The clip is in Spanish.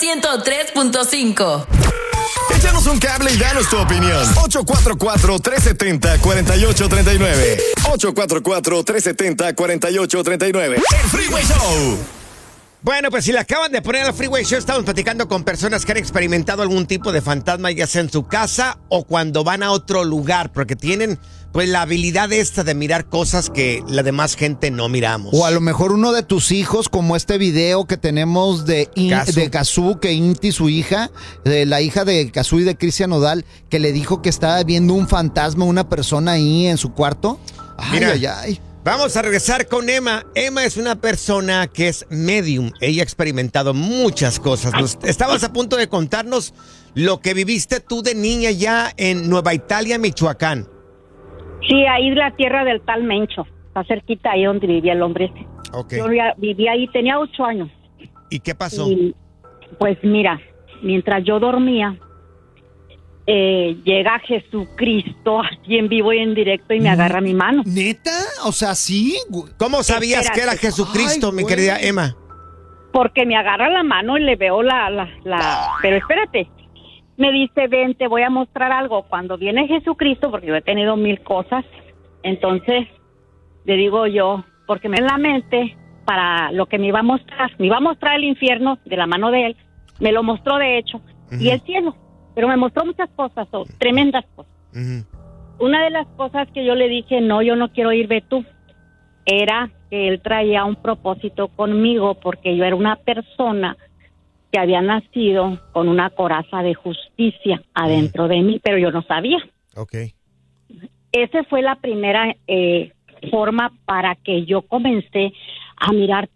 103.5. Échanos un cable y danos tu opinión. 844-370-4839. 844-370-4839. El Freeway Show. Bueno, pues si le acaban de poner al Freeway Show, estamos platicando con personas que han experimentado algún tipo de fantasma, ya sea en su casa o cuando van a otro lugar, porque tienen pues la habilidad esta de mirar cosas que la demás gente no miramos. O a lo mejor uno de tus hijos, como este video que tenemos de Cazzu, que Inti, su hija, de la hija de Cazzu y de Cristian Nodal, que le dijo que estaba viendo un fantasma, una persona ahí en su cuarto. Ay, Mira, ay. Vamos a regresar con Emma. Emma es una persona que es medium. Ella ha experimentado muchas cosas. Estabas a punto de contarnos lo que viviste tú de niña ya en Nueva Italia, Michoacán. Sí, ahí la tierra del tal Mencho. Está cerquita ahí donde vivía el hombre ese. Okay. Yo vivía ahí, tenía 8 años. ¿Y qué pasó? Y, pues mira, mientras yo dormía, llega Jesucristo aquí en vivo y en directo y me agarra mi mano. ¿Neta? O sea, ¿sí? ¿Cómo sabías que era Jesucristo, Ay, mi güey. querida Emma? Porque me agarra la mano y le veo Pero espérate, me dice, ven, te voy a mostrar algo. Cuando viene Jesucristo, porque yo he tenido 1000 cosas, entonces le digo yo, porque me en la mente para lo que me iba a mostrar el infierno de la mano de él, me lo mostró de hecho, y el cielo, pero me mostró muchas cosas, tremendas cosas. Una de las cosas que yo le dije, no, yo no quiero ir, ve tú, era que él traía un propósito conmigo, porque yo era una persona que había nacido con una coraza de justicia adentro de mí, pero yo no sabía. Okay. Esa fue la primera forma para que yo comencé a mirar